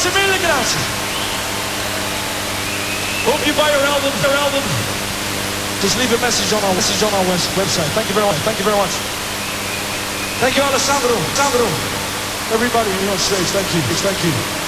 Grazie mille, grazie. Hope you buy our album. Just leave a message on our website. Thank you very much. Thank you very much. Thank you, Alessandro. Everybody on stage, thank you. Thank you.